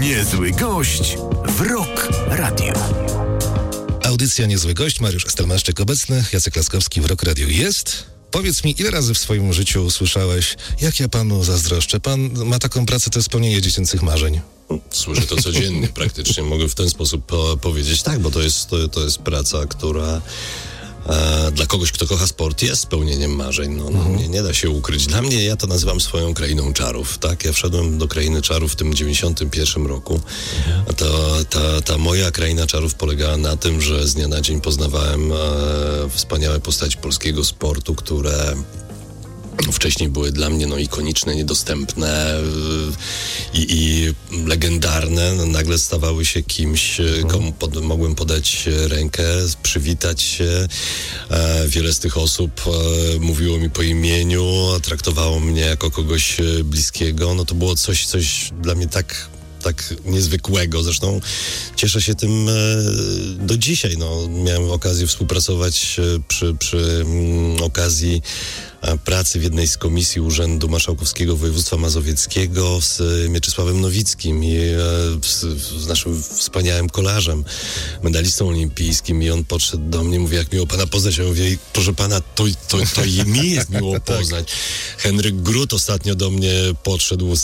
Niezły gość w Rock Radio. Audycja Niezły Gość, Mariusz Estelmaszczyk obecny, Jacek Laskowski w Rock Radio jest. Powiedz mi, ile razy w swoim życiu słyszałeś, jak ja panu zazdroszczę? Pan ma taką pracę, to jest spełnienie dziecięcych marzeń. Słyszę to codziennie praktycznie. Mogę w ten sposób powiedzieć. Tak, bo to jest praca, która dla kogoś, kto kocha sport, jest spełnieniem marzeń. Nie da się ukryć. Dla mnie, ja to nazywam swoją krainą czarów. Tak? Ja wszedłem do krainy czarów w tym 91 roku. Ta moja kraina czarów polegała na tym, że z dnia na dzień poznawałem wspaniałe postaci polskiego sportu, które wcześniej były dla mnie ikoniczne, niedostępne i legendarne. Nagle stawały się kimś, komu mogłem podać rękę, przywitać się. Wiele z tych osób mówiło mi po imieniu, traktowało mnie jako kogoś bliskiego. To było coś dla mnie tak niezwykłego. Zresztą cieszę się tym do dzisiaj. Miałem okazję współpracować przy okazji pracy w jednej z komisji Urzędu Marszałkowskiego Województwa Mazowieckiego z Mieczysławem Nowickim i z naszym wspaniałym kolarzem, medalistą olimpijskim, i on podszedł do mnie, mówi, jak miło pana poznać. Ja mówię, proszę pana, to i mi jest miło poznać. Henryk Grut ostatnio do mnie podszedł,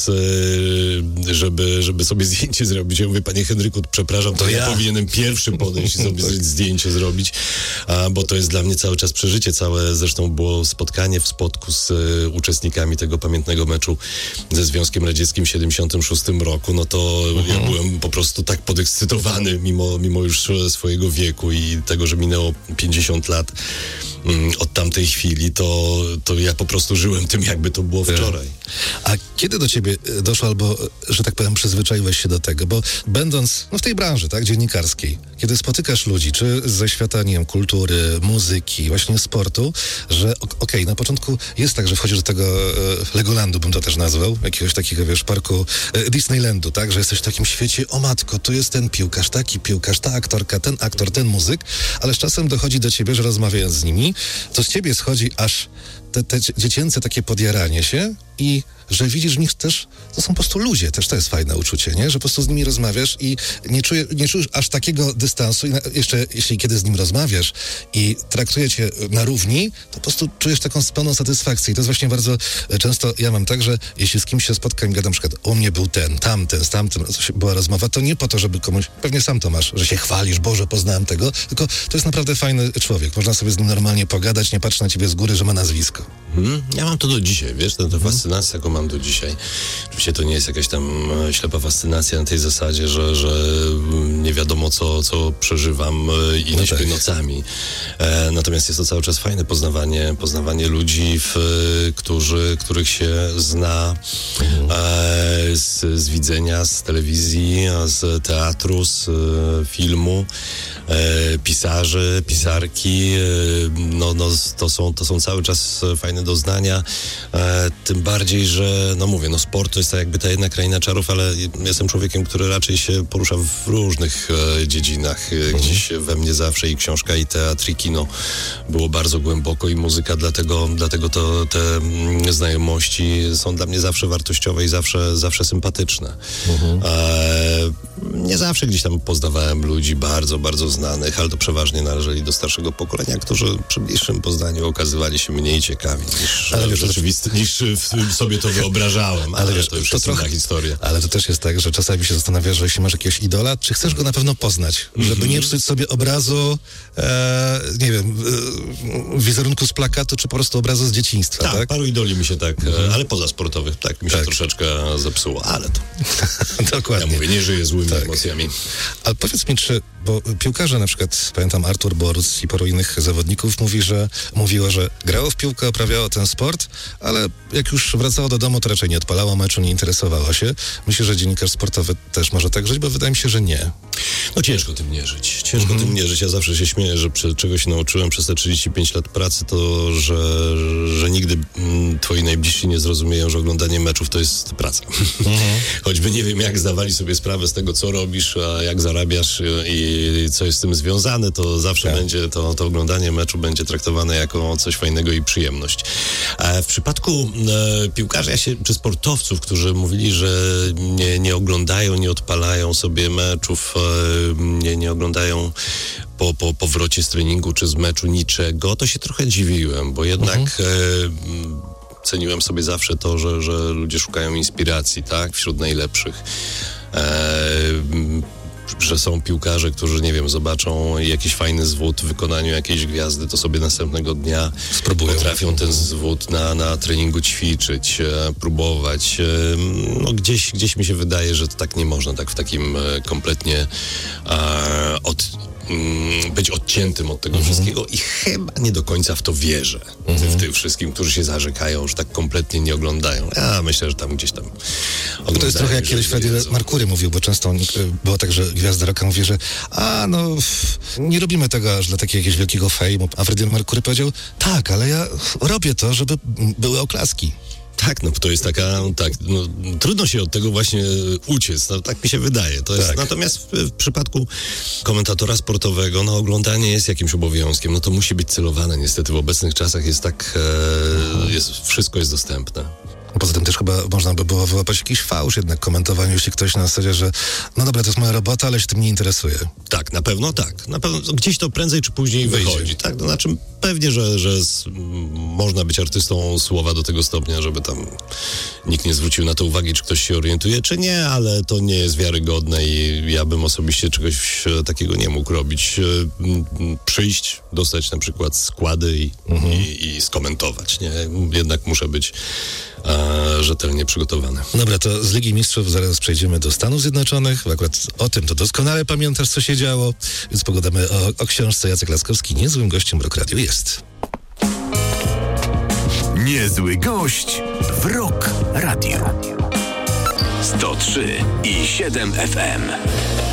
żeby sobie zdjęcie zrobić. Ja mówię, panie Henryku, przepraszam, to ja powinienem pierwszy podejść i sobie zdjęcie zrobić, bo to jest dla mnie cały czas przeżycie. Całe zresztą było spotkanie w spotku z uczestnikami tego pamiętnego meczu ze Związkiem Radzieckim w 76 roku. Ja byłem po prostu tak podekscytowany mimo już swojego wieku i tego, że minęło 50 lat od tamtej chwili, to ja po prostu żyłem tym, jakby to było wczoraj. A kiedy do ciebie doszło, albo, że tak powiem, przyzwyczaiłeś się do tego? Bo będąc w tej branży, tak, dziennikarskiej, kiedy spotykasz ludzi, czy ze świata, nie wiem, kultury, muzyki, właśnie sportu, że okej, na początku jest tak, że wchodzisz do tego Legolandu, bym to też nazwał, jakiegoś takiego, parku Disneylandu, tak, że jesteś w takim świecie, o matko, tu jest ten piłkarz, taki piłkarz, ta aktorka, ten aktor, ten muzyk, ale z czasem dochodzi do ciebie, że rozmawiając z nimi, to z ciebie schodzi aż te dziecięce takie podjaranie się i że widzisz w nich też, to są po prostu ludzie, też to jest fajne uczucie, nie? Że po prostu z nimi rozmawiasz i nie czujesz aż takiego dystansu i jeszcze jeśli kiedy z nim rozmawiasz i traktuje cię na równi, to po prostu czujesz taką pełną satysfakcję i to jest właśnie bardzo często, ja mam tak, że jeśli z kimś się spotkam i gadam, na przykład u mnie był ten, tamten, z tamtym była rozmowa, to nie po to, żeby komuś, pewnie sam to masz, że się chwalisz, Boże, poznałem tego, tylko to jest naprawdę fajny człowiek, można sobie z nim normalnie pogadać, nie patrzy na ciebie z góry, że ma nazwisko. Ja mam to do dzisiaj, wiesz, tę fascynację, jaką mam do dzisiaj. Oczywiście to nie jest jakaś tam ślepa fascynacja na tej zasadzie, że nie wiadomo co przeżywam i nie śpię nocami. Natomiast jest to cały czas fajne poznawanie ludzi, których się zna z widzenia, z telewizji, z teatru, z filmu, pisarzy, pisarki. To są cały czas fajne doznania. Tym bardziej, że sport to jest jakby ta jedna kraina czarów, ale jestem człowiekiem, który raczej się porusza w różnych dziedzinach. Gdzieś we mnie zawsze i książka, i teatr, i kino było bardzo głęboko i muzyka, dlatego te znajomości są dla mnie zawsze wartościowe i zawsze sympatyczne. Nie zawsze gdzieś tam poznawałem ludzi bardzo, bardzo znanych, ale to przeważnie należeli do starszego pokolenia, którzy przy bliższym poznaniu okazywali się mniej ciekawi niż sobie to wyobrażałem. Ale wiesz, to już jest inna historia. Ale to też jest tak, że czasami się zastanawiasz, że jeśli masz jakiegoś idola, czy chcesz go na pewno poznać, żeby nie psuć sobie obrazu, nie wiem, wizerunku z plakatu, czy po prostu obrazu z dzieciństwa, tak? Paru idoli mi się ale pozasportowych, mi się troszeczkę zepsuło, ale to... Dokładnie. Ja mówię, nie żyję złymi emocjami. Ale powiedz mi, bo piłkarze, na przykład, pamiętam Artur Boruc i paru innych zawodników mówiło, że grało w piłkę, uprawiało ten sport, ale jak już wracało do domu, to raczej nie odpalało meczu, nie interesowało się. Myślę, że dziennikarz sportowy też może tak żyć, bo wydaje mi się, że nie. Ciężko tym nie żyć. Tym nie żyć. Ja zawsze się śmieję, że czegoś się nauczyłem przez te 35 lat pracy, to, że nigdy twoi najbliżsi nie zrozumieją, że oglądanie meczów to jest praca. Choćby nie wiem, jak zdawali sobie sprawę z tego, co robisz, a jak zarabiasz i co jest z tym związane, to zawsze będzie to oglądanie meczu będzie traktowane jako coś fajnego i przyjemność. A w przypadku piłkarzy czy sportowców, którzy mówili, że nie oglądają, nie odpalają sobie meczów, nie oglądają po powrocie z treningu czy z meczu niczego, to się trochę dziwiłem, bo jednak ceniłem sobie zawsze to, że ludzie szukają inspiracji, tak, wśród najlepszych. Że są piłkarze, którzy, nie wiem, zobaczą jakiś fajny zwód w wykonaniu jakiejś gwiazdy, to sobie następnego dnia potrafią ten zwód na treningu ćwiczyć, próbować. No gdzieś mi się wydaje, że to tak nie można, tak w takim kompletnie być odciętym od tego wszystkiego i chyba nie do końca w to wierzę. W tym wszystkim, którzy się zarzekają, że tak kompletnie nie oglądają. Ja myślę, że tam gdzieś tam to jest trochę jak kiedyś Freddie Mercury mówił, bo często było tak, że gwiazda rocka mówi, że nie robimy tego aż dla takiego jakiegoś wielkiego fejmu. A Freddie Mercury powiedział, tak, ale ja robię to, żeby były oklaski. Tak, no to jest trudno się od tego właśnie uciec, tak mi się wydaje. To jest, natomiast w przypadku komentatora sportowego, oglądanie jest jakimś obowiązkiem, to musi być celowane. Niestety w obecnych czasach jest wszystko jest dostępne. Poza tym też chyba można by było wyłapać jakiś fałsz jednak komentowaniu, jeśli ktoś na zasadzie, że no dobra, to jest moja robota, ale się tym nie interesuje. Tak, na pewno tak. Na pewno gdzieś to prędzej czy później wychodzi. Tak? To znaczy pewnie, że można być artystą słowa do tego stopnia, żeby tam nikt nie zwrócił na to uwagi, czy ktoś się orientuje, czy nie, ale to nie jest wiarygodne i ja bym osobiście czegoś takiego nie mógł robić. Przyjść, dostać na przykład składy i skomentować. Nie? Jednak muszę być rzetelnie przygotowany. Dobra, to z Ligi Mistrzów zaraz przejdziemy do Stanów Zjednoczonych. Akurat o tym to doskonale pamiętasz, co się działo, więc pogadamy o książce. Jacek Laskowski niezłym gościem Rock Radio jest. Niezły gość w Rock Radio. 103,7 FM.